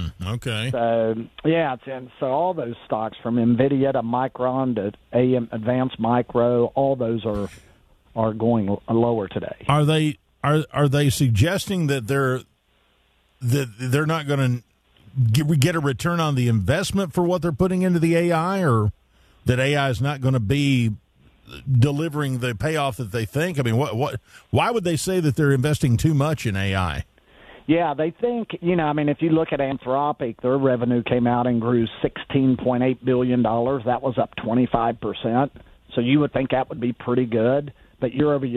Okay. So, yeah, so all those stocks from NVIDIA to Micron to AM Advanced Micro, all those are going lower today. Are they suggesting that they're not going to get a return on the investment for what they're putting into the AI, or that AI is not going to be delivering the payoff that they think? I mean, why would they say that they're investing too much in AI? Yeah, they think, if you look at Anthropic, their revenue came out and grew $16.8 billion. That was up 25%. So you would think that would be pretty good. But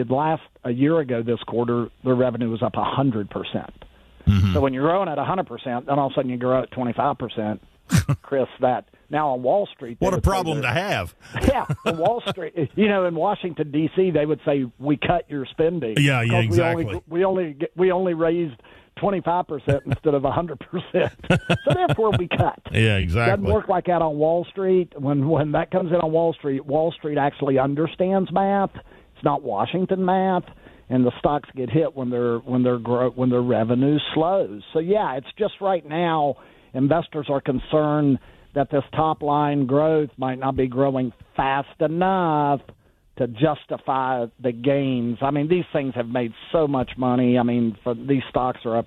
a year ago this quarter, their revenue was up 100%. Mm-hmm. So when you're growing at 100%, then all of a sudden you grow at 25%. Chris, that now on Wall Street. What a problem to have. Yeah, on Wall Street, in Washington D.C., they would say we cut your spending. Yeah, exactly. We only raised 25% instead of 100%. So therefore, we cut. Yeah, exactly. Doesn't work like that on Wall Street. When that comes in on Wall Street actually understands math. It's not Washington math. And the stocks get hit when their revenue slows. So yeah, it's just right now investors are concerned that this top line growth might not be growing fast enough to justify the gains. I mean, these things have made so much money. I mean, these stocks are up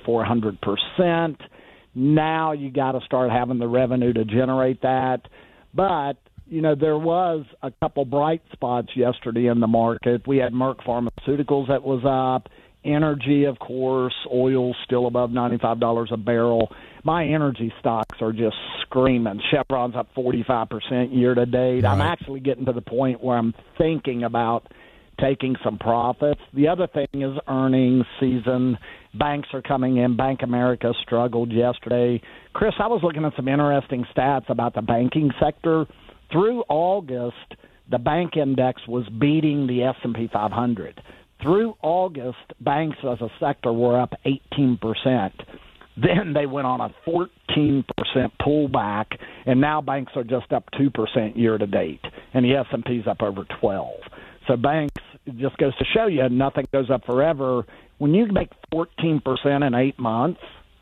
300-400%. Now you got to start having the revenue to generate that. But there was a couple bright spots yesterday in the market. We had Merck Pharmaceuticals that was up. Energy, of course. Oil still above $95 a barrel. My energy stocks are just screaming. Chevron's up 45% year to date. Right. I'm actually getting to the point where I'm thinking about taking some profits. The other thing is earnings season. Banks are coming in. Bank of America struggled yesterday. Chris, I was looking at some interesting stats about the banking sector. Through August, the bank index was beating the S&P 500. Through August, banks as a sector were up 18%. Then they went on a 14% pullback, and now banks are just up 2% year to date, and the S&P's up over 12%. So banks, it just goes to show you, nothing goes up forever. When you make 14% in 8 months,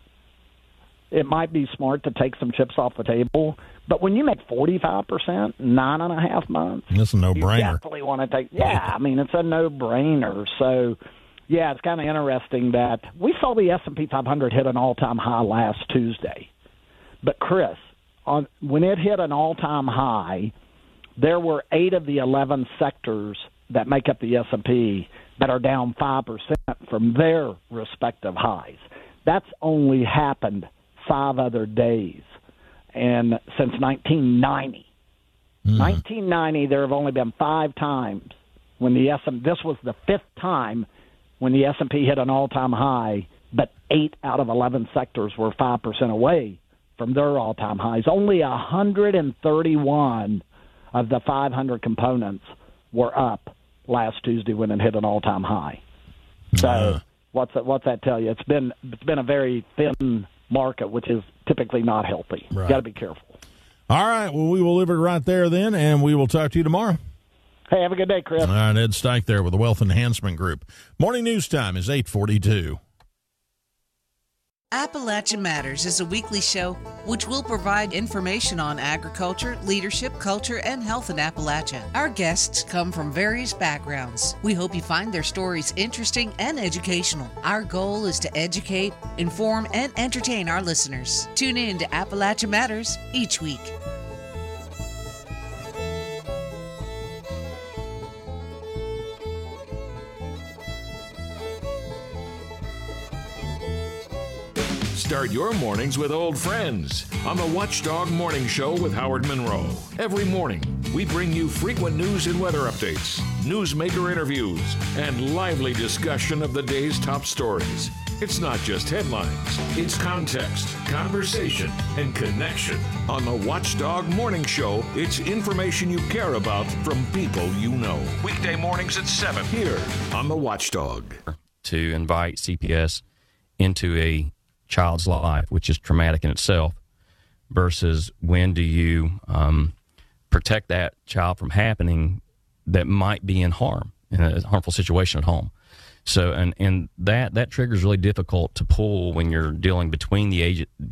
it might be smart to take some chips off the table. But when you make 45%, 9.5 months, that's a no-brainer. You definitely want to take. Yeah, I mean, it's a no-brainer. So, yeah, it's kind of interesting that we saw the S&P 500 hit an all-time high last Tuesday. But, Chris, when it hit an all-time high, there were 8 of the 11 sectors that make up the S&P that are down 5% from their respective highs. That's only happened 5 other days. And since 1990. 1990, there have only been 5 times when the this was the 5th time when the S&P hit an all-time high, but 8 out of 11 sectors were 5% away from their all-time highs. Only 131 of the 500 components were up last Tuesday when it hit an all-time high. So what's that tell you? It's been a very thin market, which is typically not healthy. Right. Got to be careful. All right. Well, we will leave it right there then, and we will talk to you tomorrow. Hey, have a good day, Chris. All right, Ed Steich there with the Wealth Enhancement Group. Morning news time is 8:42. Appalachia Matters is a weekly show which will provide information on agriculture, leadership, culture, and health in Appalachia. Our guests come from various backgrounds. We hope you find their stories interesting and educational. Our goal is to educate, inform, and entertain our listeners. Tune in to Appalachia Matters each week. Start your mornings with old friends on the Watchdog Morning Show with Howard Monroe. Every morning, we bring you frequent news and weather updates, newsmaker interviews, and lively discussion of the day's top stories. It's not just headlines, it's context, conversation, and connection. On the Watchdog Morning Show, it's information you care about from people you know. Weekday mornings at 7 here on the Watchdog. To invite CPS into a child's life, which is traumatic in itself, versus when do you protect that child from happening that might be in a harmful situation at home. So, and that trigger is really difficult to pull when you're dealing between the